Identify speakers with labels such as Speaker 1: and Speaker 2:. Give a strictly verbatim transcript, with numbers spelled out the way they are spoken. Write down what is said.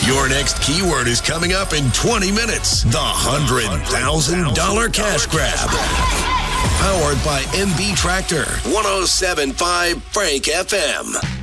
Speaker 1: Your next keyword is coming up in twenty minutes. The one hundred thousand dollars cash grab. Powered by M B Tractor. one oh seven point five Frank F M.